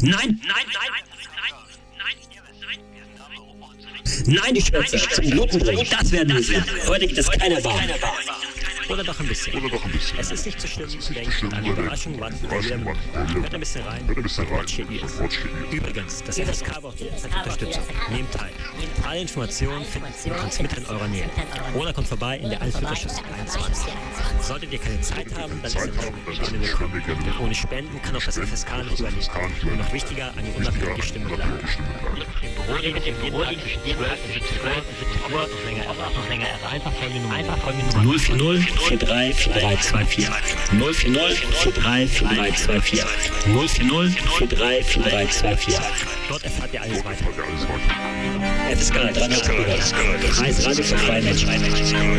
Nein! Nein, die Schwänze zum Bluten bringen, das werden wir sehen. Heute gibt es keine Bahn. Oder doch ein bisschen. Es ist nicht so schlimm, denkt an die Überraschung, warten wir wieder mit. Hört ein bisschen rein, was hier ist. Übrigens, das FSK braucht jederzeit Unterstützung. Nehmt teil. Alle Informationen finden Sie im Transmitter in eurer Nähe. Oder kommt vorbei in der Alfred-Straße 21. Solltet ihr keine Zeit haben, dann ist ihr gerne willkommen. Denn ohne Spenden kann auch das FSK nicht überleben. Und noch wichtiger, eine unabhängige Stimme bleiben. Im Büro zwischen 12 und 17 Uhr noch länger einfach folgende Nummer. 040 43 4324 040 43 4324 040 43 4324. Dort erfahrt ihr alles weiter. FSK 300 Kreis Radio für freie Menschen.